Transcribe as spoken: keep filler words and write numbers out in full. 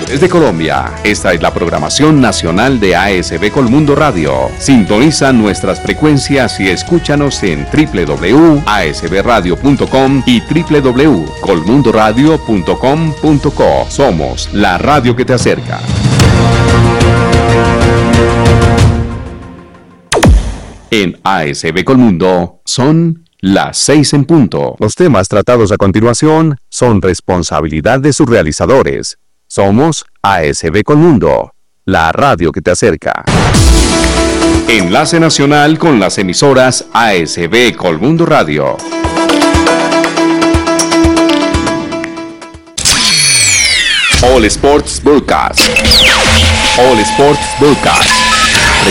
Desde Colombia, esta es la programación nacional de A S B Colmundo Radio. Sintoniza nuestras frecuencias y escúchanos en doble u doble u doble u punto a s b radio punto com y doble u doble u doble u punto colmundo radio punto com punto co. Somos la radio que te acerca. En A S B Colmundo son las seis en punto. Los temas tratados a continuación son responsabilidad de sus realizadores. Somos A S B Colmundo, la radio que te acerca. Enlace nacional con las emisoras A S B Colmundo Radio. All Sports Broadcast. All Sports Broadcast.